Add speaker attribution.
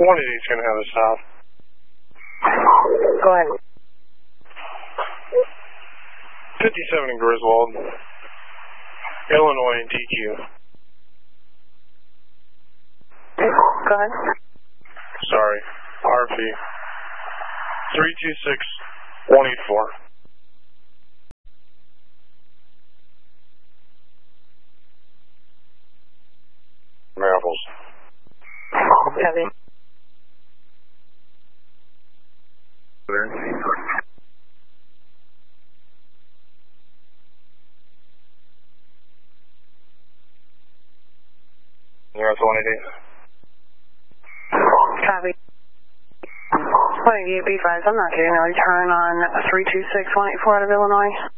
Speaker 1: 188's going to have a stop.
Speaker 2: Go ahead.
Speaker 1: 57 in Griswold, Illinois, DQ.
Speaker 2: Go ahead.
Speaker 1: Sorry, RV. 326184. Mavels.
Speaker 2: Heavy.
Speaker 1: North 180.
Speaker 2: Copy. 188 B5, I'm not getting a return on 326184 out of Illinois.